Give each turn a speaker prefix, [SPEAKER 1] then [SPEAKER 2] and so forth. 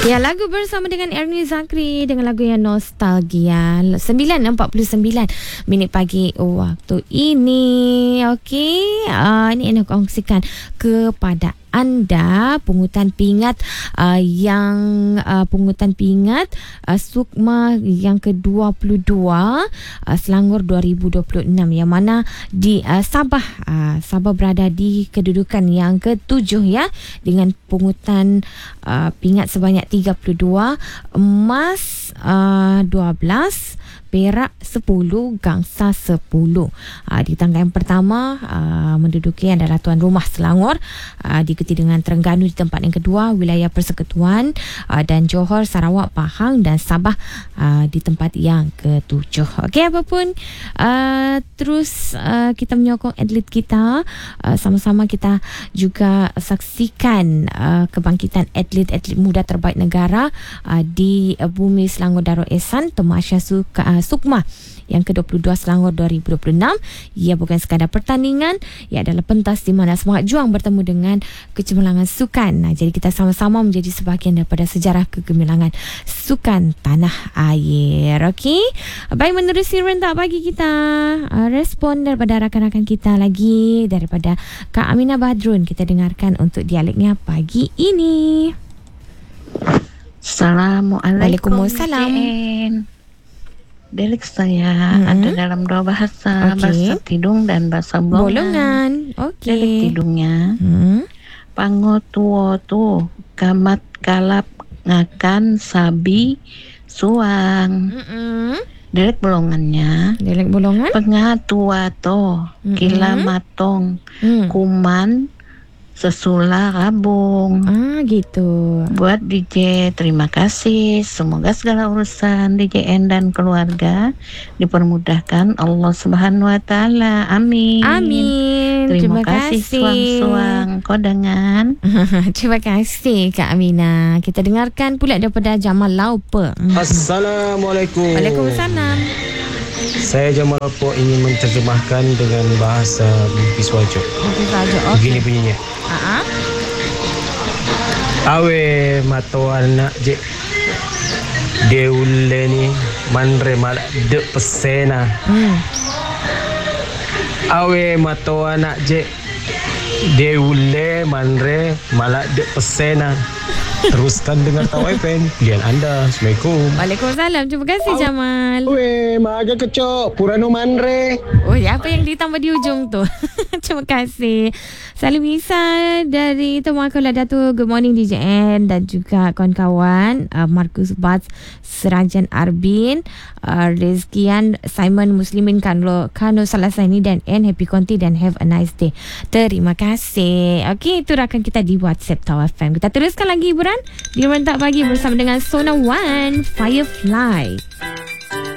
[SPEAKER 1] Ya, lagu bersama dengan Ernie Zakri dengan lagu yang nostalgia. 9.49 minit pagi waktu ini. Okey, ini yang aku kongsikan kepada anda pungutan pingat pungutan pingat Sukma yang ke-22 Selangor 2026 yang mana di Sabah berada di kedudukan yang ke-7 ya, dengan pungutan pingat sebanyak 32, emas 12, perak 10, gangsa 10. Di tangga yang pertama menduduki adalah tuan rumah Selangor, diikuti dengan Terengganu di tempat yang kedua, wilayah Persekutuan dan Johor, Sarawak, Pahang dan Sabah di tempat yang ke-7. Okey, apapun terus kita menyokong atlet kita, sama-sama kita juga saksikan kebangkitan atlet-atlet muda terbaik negara di bumi Selangor Darul Ehsan, Tamasya Sukma yang ke-22 Selangor 2026. Ia bukan sekadar pertandingan, ia adalah pentas di mana semangat juang bertemu dengan kecemerlangan sukan. Jadi kita sama-sama menjadi sebahagian daripada sejarah kegemilangan sukan tanah air. Okey, baik, menerusi rentak pagi kita, respon daripada rakan-rakan kita lagi, daripada Kak Aminah Badrun. Kita dengarkan untuk dialeknya pagi ini.
[SPEAKER 2] Assalamualaikum.
[SPEAKER 1] Waalaikumsalam.
[SPEAKER 2] Dialek saya ada dalam dua bahasa, bahasa Tidung dan bahasa Bolongan.
[SPEAKER 1] Okey.
[SPEAKER 2] Dialek Tidungnya, pango tuo tu kamat kalap ngakan sabi suang. Dialek Bolongannya,
[SPEAKER 1] Dialek Bolongan,
[SPEAKER 2] pengatua to kila matong kuman sesula rabung.
[SPEAKER 1] Gitu.
[SPEAKER 2] Buat DJ, terima kasih. Semoga segala urusan DJ N dan keluarga dipermudahkan Allah Subhanahu wa taala. Amin.
[SPEAKER 1] Amin.
[SPEAKER 2] Terima kasih suang-suang kodangan.
[SPEAKER 1] Terima kasih Kak Aminah. Kita dengarkan pula daripada Jamal Laupe.
[SPEAKER 3] Assalamualaikum.
[SPEAKER 1] Waalaikumsalam.
[SPEAKER 3] Saya Jamal Laupe ingin menterjemahkan dengan bahasa Bugis Wajo.
[SPEAKER 1] Bugis Wajo.
[SPEAKER 3] Begini bunyinya. Awe mato anak je deule ni manre mal de pesena. Awe mato anak je deule manre malak de pesena. Teruskan dengar Tahu FM. Pilihan anda. Assalamualaikum.
[SPEAKER 1] Waalaikumsalam. Terima kasih Jamal.
[SPEAKER 3] Weh, maga kecok Purano manre.
[SPEAKER 1] Oh, apa yang ditambah di ujung tu? Terima kasih. Salim Isa dari Temuan Kuala Datu. Good morning DJ N dan juga kawan-kawan. Markus Bats, Serajan Arbin, Rizkian, Simon Muslimin, Kano Salasani dan N. Happy Conti dan have a nice day. Terima kasih. Okey, itu rakan kita di WhatsApp Tahu FM. Kita teruskan lagi hiburan di Rentak Pagi bersama dengan Sona One Firefly.